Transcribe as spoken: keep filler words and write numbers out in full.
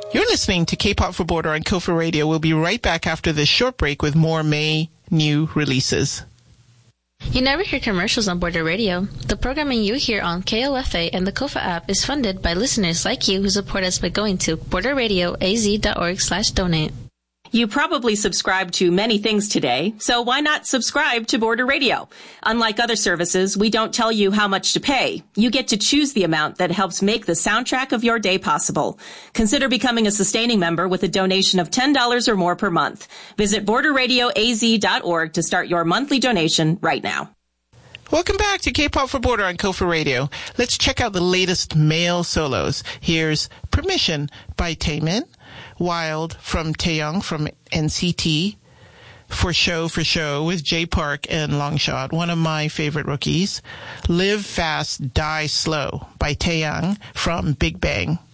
You're listening to K-Pop for Border on Kofa Radio. We'll be right back after this short break with more May new releases. You never hear commercials on Border Radio. The programming you hear on K O F A and the Kofa app is funded by listeners like you who support us by going to border radio a z dot org slash donate. You probably subscribe to many things today, so why not subscribe to Border Radio? Unlike other services, we don't tell you how much to pay. You get to choose the amount that helps make the soundtrack of your day possible. Consider becoming a sustaining member with a donation of ten dollars or more per month. Visit border radio a z dot org to start your monthly donation right now. Welcome back to K-Pop for Border on Kofa Radio. Let's check out the latest male solos. Here's Permission by Taemin, Wild from Taeyong from N C T, For Show for Show with Jay Park and Longshot, one of my favorite rookies, Live Fast, Die Slow by Taeyong from Big Bang.